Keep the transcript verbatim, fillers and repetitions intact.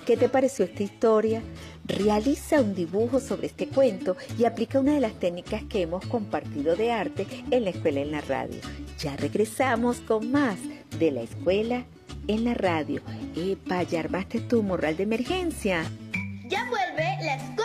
¿Qué te pareció esta historia? Realiza un dibujo sobre este cuento y aplica una de las técnicas que hemos compartido de arte en la escuela en la radio. Ya regresamos con más de la escuela en la radio. ¡Epa, ya armaste tu morral de emergencia! Ya vuelve la escuela.